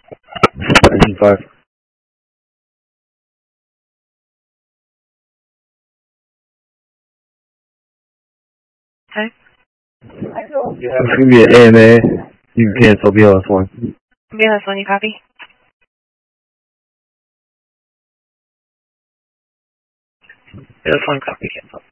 19.5. Okay. It's gonna be an AMA. You can cancel BLS1. BLS1, you copy? BLS1, copy, cancel.